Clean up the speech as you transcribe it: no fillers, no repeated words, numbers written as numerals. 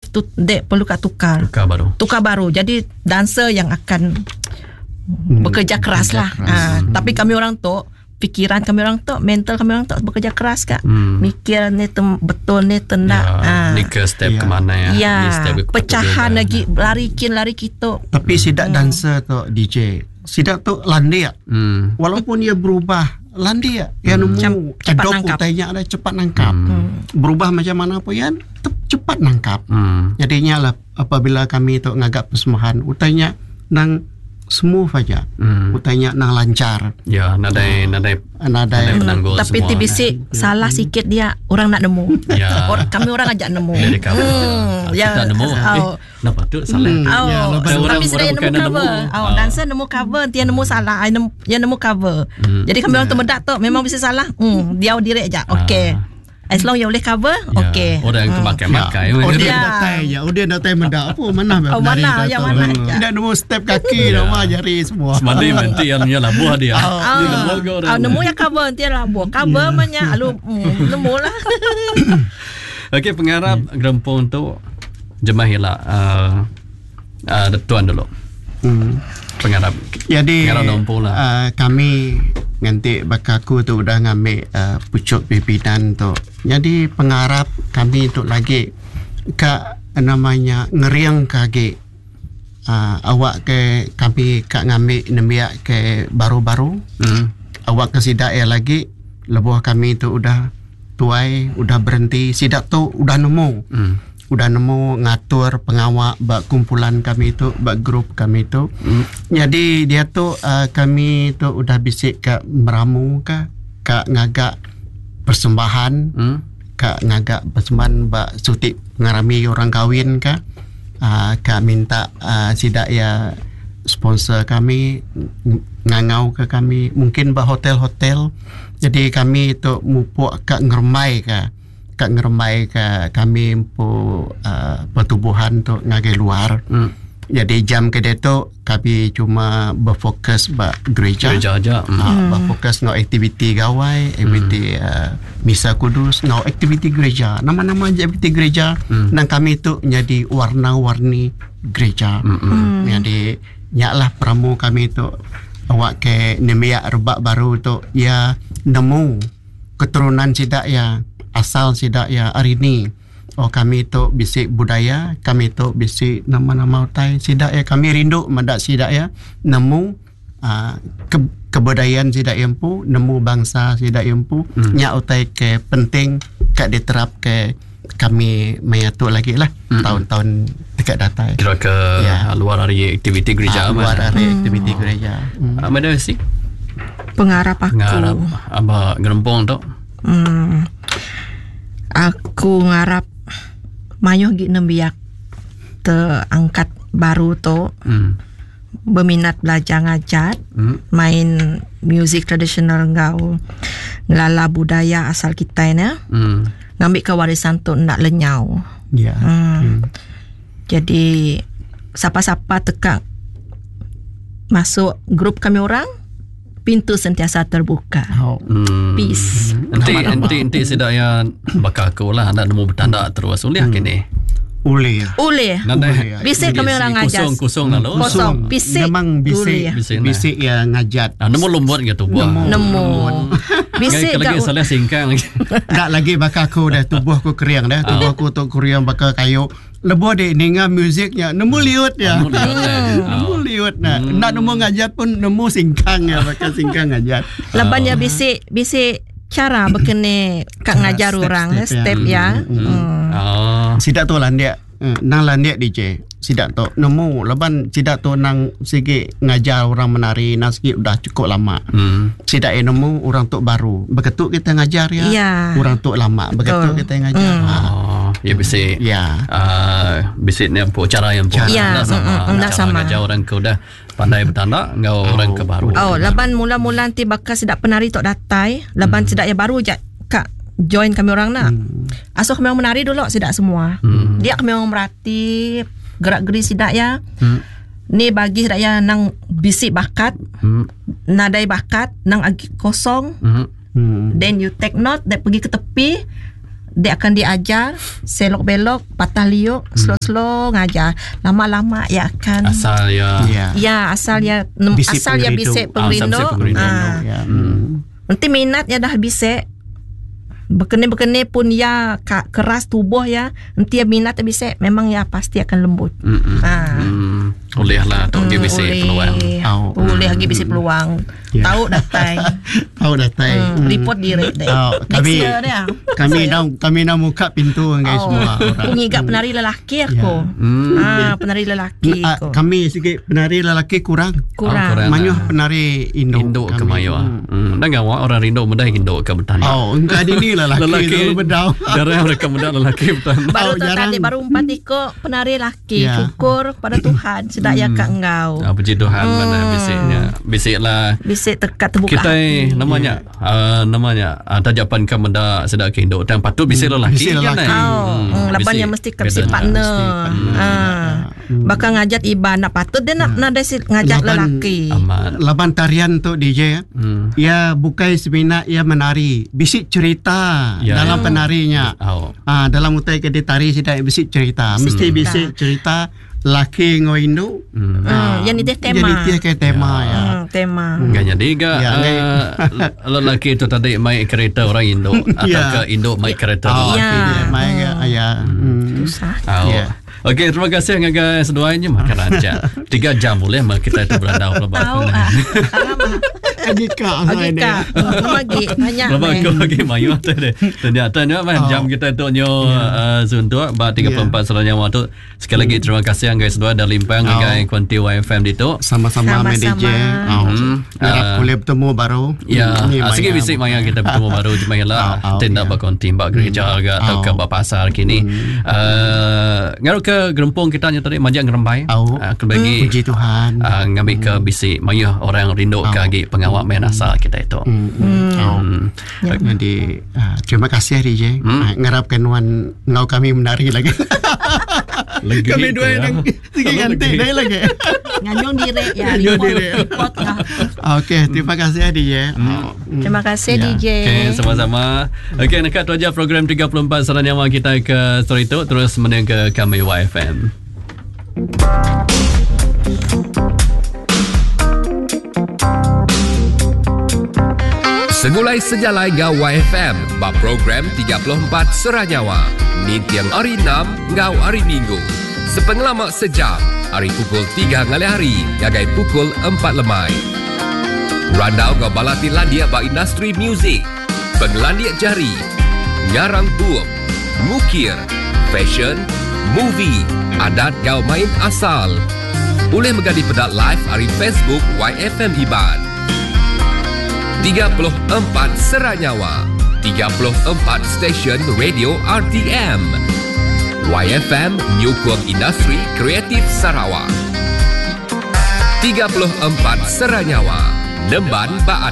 dek perlu kat tukar baru. Jadi dancer yang akan bekerja keras lah. Tapi kami orang tu, pikiran kami orang tu, mental kami orang tu bekerja keras kak. Mikir ni betul ni tendak. Ni ke step kemana ya? Step pecahan lagi lari kita. Tapi sidak dancer tu DJ, sidak tu landai. Walaupun dia berubah landai ya nemu cepat nangkap. Utainya ada cepat nangkap. Berubah macam mana pun ya cepat nangkap. Jadinya lah apabila kami tu ngagak persembahan utainya nang smooth aja. Utainya nang lancar. Ya, nadai penanggul semua. Tapi tibisi salah sikit dia orang nak nemu. Kami orang ajak nemu. Kita nemu. Kenapa tu salah? Tapi saya nemu cover. Dancer nemu cover, dia nemu salah. Dia nemu cover. Jadi kami orang termedak tu memang bisa salah. Dia direct aja. Okey. As long you boleh cover, okey. Orang yang makai. Dia datai mendak apa mana mana. Tidak nemu step kaki nama jari semua. Semadi menti yang labuh dia. Nemu yang cover dia labuh. Cover banyak nemu lah. Okey, pengarap Gerempong tu jemahilah tuan dulu. Pengarap. Jadi pengarap lah. kami nanti bakaku tu udah ngambil pucuk pimpinan tu. Jadi pengarap kami tu lagi kak namanya ngeriang kage. Awak ke kami kak ngambil nembiak ke baru-baru. Awak ke sidak ya lagi lebuh kami tu udah tuai, udah berhenti. Sidak tu udah nemu. Udah nemu ngatur pengawak bak kumpulan kami tu, bak grup kami tu. Jadi dia tu kami tu udah bisik ke meramu ke ngagak persembahan, ke ngagak persembahan bak sutik ngarami orang kahwin ke. Kak minta sidak ya sponsor kami ngangau ke kami mungkin bak hotel-hotel. Jadi kami tu mupuk ke ngermai ke kami pertubuhan tu ngagai luar. Jadi jam kedai tu kami cuma berfokus gereja aja. Berfokus ngau aktiviti gawai, aktiviti misa kudus, ngau aktiviti gereja. Nama-nama aktiviti gereja dan kami tu jadi warna-warni gereja. Jadi nyaklah pramu kami tu awak ke nemiak rebak baru tu ya nemu keturunan sidak ya asal sidak ya hari ni. Kami tu bisik budaya, kami tu bisik nama-nama utai sidak ya, kami rindu mendak sidak ya nemu kebudayaan sidak empu, nemu bangsa sidak empu. Nya utai ke penting kak diterap ke kami menyatu lagi lah tahun-tahun dekat datang. Kira ke luar dari aktiviti gereja. Luar dari aktiviti gereja. Mana sih pengarap aku Abah Gerempong tu? Aku ngarap mayuh gi nembiak terangkat baru tu berminat belajar ngajat main music tradisional ngelala budaya asal kita ni ngambil ke warisan tu nak lenyau. Jadi siapa-siapa tekak masuk grup kami orang, pintu sentiasa terbuka. Peace. Nanti sedap yang bakal aku lah nak nemu bertanda terus uliah kini. Ulih. Bisik kami orang ngajat. Kosong lalu. Kosong. Bisik. Memang bisik ya ngajat. Nemu lembut gitu buah. Nemu. Bisik lagi salah singkang lagi. Tak lagi bakal aku dah tubuh aku keriang dah. Tubuh aku tu keriang bakal kayu. Lebuh dek dengar musiknya nemu liut ya. Nemu liut nah. Nak nemu ngajat pun nemu singkang ya, bakal singkang ngajat. Lebannya bisik cara berkene kak ngajar orang step ya. Sidak tu landia nang landia DJ. Sidak tu nemu leban sidak tu nang sigi ngajar orang menari nang sigi udah cukup lama. Sidak nemu orang tu baru. Beketuk kita ngajar ya. Orang tu lama. Beketuk kita ngajar. Ya bisik. Bisik ni apa cara yang sama. Ngajar orang ke udah pandai bertanda ngau orang ke baru. Leban mula-mula nanti bakal sidak penari tok datai, leban sidak ya baru je kak join kami orang nak. Asuh kami orang menari dulu sidak semua. Dia kami orang merhati gerak-geri sidak ya. Ni bagi sidak ya nang bisik bakat, nadai bakat, nang agi kosong. Then you take note, dan pergi ke tepi. dia akan diajar selok belok, patah liuk, slow ngajar. Lama-lama ia akan asal bisik pengerinduk. Nanti minat ya dah bisik. Berkene-berkene pun ya keras tubuh ya, nanti ya minat ya bisik, memang ya pasti akan lembut. Bolehlah tu dia bisik peluang. Boleh lagi bisik peluang. Tahu datai. Report diri deh. Kami nak buka pintu guys semua. Aku ngigap penari lelaki aku. Penari lelaki aku. Kami sikit penari lelaki kurang. Manyuh penari Indo ke Mayu. Dan awak orang Indo mudah Indo ke bertani. Enggak ada ni lelaki bedau. Darah mereka mudah lelaki bertani. Baru umpat ikut penari lelaki. Syukur pada Tuhan sedak ya kat engkau. Puji Tuhan mana bisiknya. Bisiklah. Bisik terkat terbuka. Kita namanya tajapan kan benda sedak ke Indo. Dan patut bisik lelaki kan. Laban yang mesti bisik partner. Bakal ngajak iban nak patut dia nak ngajak lelaki. Laban tarian tu DJ ya bukan sebenarnya ia menari, bisik cerita dalam penarinya. Dalam utai ke ditari tidak bisik cerita, mesti bisik cerita laki ngo Indo. Yang ni tema. Jadi dia tema ya. Tema. Enggak jadi lelaki itu tadi main kereta orang Indo atau ke Indo main kereta lelaki. Okey, terima kasih guys. Doanya makan lancar. 3 jam boleh kita itu berada lepas. Agika lagi banyak. Lagi mayu tadi. Ternyata jam kita itu suntuk 34 selanya waktu. Sekali lagi terima kasih guys dua dari Limpang dengan Kuanti YFM itu. Sama-sama DJ. Harap boleh bertemu baru. Ya, sikit bisik maya kita bertemu baru Jumalah. Tindak berkonti bak gereja atau ke pasar kini. Ngaruh ke gerempung kita tadi majak ngerembai. Bagi puji Tuhan. Ngambil ke bisik maya orang rindu ke pengawal main asal kita itu. Jadi terima kasih DJ. Ngarapkan wan ngau kami menari lagi. Kami dua yang sikit ganti dah lagi. Nganyong diri ya. Okey, terima kasih DJ. Terima kasih DJ. Okey, sama-sama. Okey, dekat tu aja program 34 Seranyawa kita ke story itu terus meneng ke kami YFM. Segulai sejalai ga YFM ba program 34 Seranyawa. Nintiang hari 6 ngau hari Minggu. Sepengelama sejam, hari pukul 3 ngali hari, gagai pukul 4 lemai. Randau ga balati landia ba industri muzik, penglandia jari, ngarang buuk, ngukir, fashion, movie, adat gau main asal. Boleh megadi pedat live hari Facebook YFM Iban. 34 Seranyawa, 34 stesen radio RTM. YFM New Kuang Industri Kreatif Sarawak. 34 Seranyawa, Nemban Baan.